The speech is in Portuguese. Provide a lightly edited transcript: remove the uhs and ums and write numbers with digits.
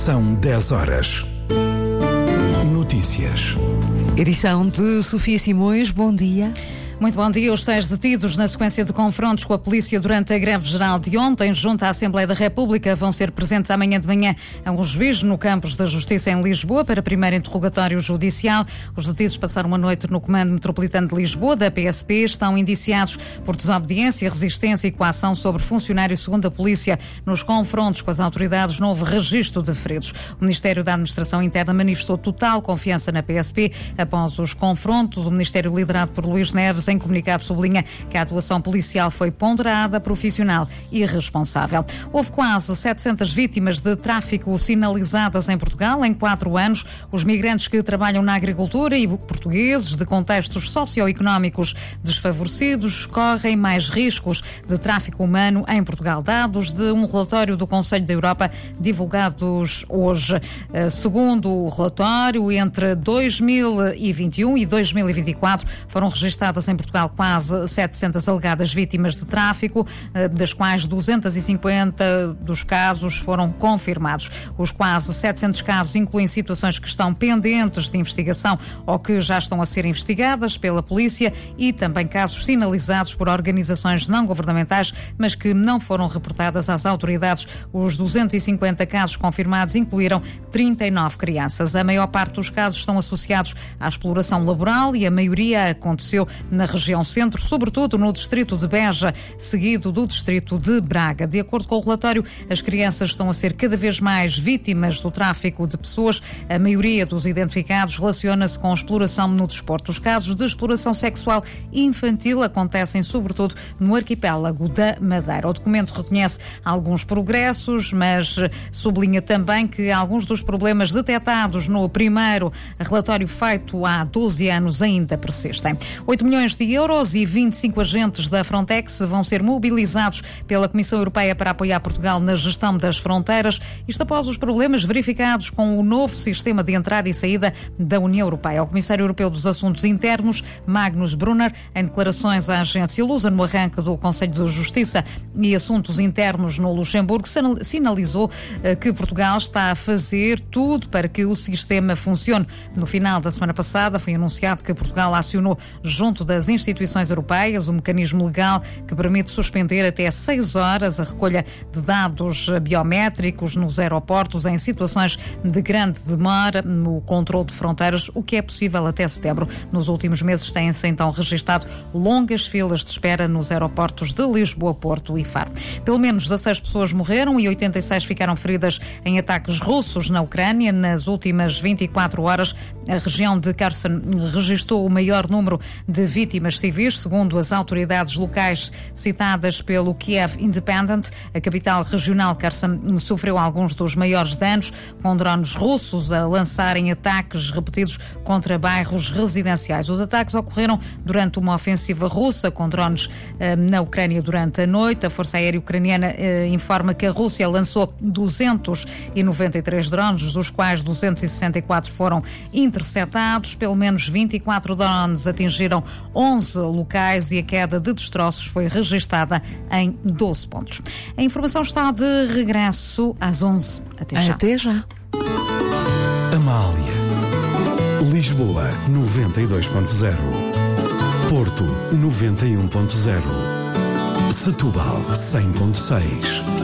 São 10 horas. Notícias. Edição de Sofia Simões, bom dia. Muito bom dia. Os 6 detidos na sequência de confrontos com a polícia durante a greve geral de ontem, junto à Assembleia da República, vão ser presentes amanhã de manhã a um juiz no campus da Justiça em Lisboa para primeiro interrogatório judicial. Os detidos passaram uma noite no Comando Metropolitano de Lisboa, da PSP, estão indiciados por desobediência, resistência e coação sobre funcionários, segundo a polícia. Nos confrontos com as autoridades não houve registro de feridos. O Ministério da Administração Interna manifestou total confiança na PSP após os confrontos. O Ministério, liderado por Luís Neves, em comunicado sublinha que a atuação policial foi ponderada, profissional e responsável. Houve quase 700 vítimas de tráfico sinalizadas em Portugal em 4 anos. Os migrantes que trabalham na agricultura e portugueses de contextos socioeconómicos desfavorecidos correm mais riscos de tráfico humano em Portugal. Dados de um relatório do Conselho da Europa divulgados hoje. Segundo o relatório, entre 2021 e 2024 foram registadas em Portugal quase 700 alegadas vítimas de tráfico, das quais 250 dos casos foram confirmados. Os quase 700 casos incluem situações que estão pendentes de investigação ou que já estão a ser investigadas pela polícia e também casos sinalizados por organizações não governamentais, mas que não foram reportadas às autoridades. Os 250 casos confirmados incluíram 39 crianças. A maior parte dos casos estão associados à exploração laboral e a maioria aconteceu na região centro, sobretudo no distrito de Beja, seguido do distrito de Braga. De acordo com o relatório, as crianças estão a ser cada vez mais vítimas do tráfico de pessoas. A maioria dos identificados relaciona-se com exploração no desporto. Os casos de exploração sexual infantil acontecem sobretudo no arquipélago da Madeira. O documento reconhece alguns progressos, mas sublinha também que alguns dos problemas detectados no primeiro relatório feito há 12 anos ainda persistem. 8 milhões de euros e 25 agentes da Frontex vão ser mobilizados pela Comissão Europeia para apoiar Portugal na gestão das fronteiras, isto após os problemas verificados com o novo sistema de entrada e saída da União Europeia. O Comissário Europeu dos Assuntos Internos, Magnus Brunner, em declarações à agência Lusa no arranque do Conselho de Justiça e Assuntos Internos no Luxemburgo, sinalizou que Portugal está a fazer tudo para que o sistema funcione. No final da semana passada foi anunciado que Portugal acionou junto das instituições europeias um mecanismo legal que permite suspender até 6 horas a recolha de dados biométricos nos aeroportos em situações de grande demora no controle de fronteiras, o que é possível até setembro. Nos últimos meses têm-se então registado longas filas de espera nos aeroportos de Lisboa, Porto e Faro. Pelo menos 16 pessoas morreram e 86 ficaram feridas em ataques russos na Ucrânia. Nas últimas 24 horas, a região de Kherson registrou o maior número de vítimas civis, segundo as autoridades locais citadas pelo Kiev Independent. A capital regional Kherson sofreu alguns dos maiores danos, com drones russos a lançarem ataques repetidos contra bairros residenciais. Os ataques ocorreram durante uma ofensiva russa com drones na Ucrânia durante a noite. A Força Aérea Ucraniana informa que a Rússia lançou 293 drones, dos quais 264 foram interceptados. Pelo menos 24 drones atingiram 11 locais e a queda de destroços foi registada em 12 pontos. A informação está de regresso às 11. Até já. Até já. Amália. Lisboa 92.0. Porto 91.0. Setúbal 100.6.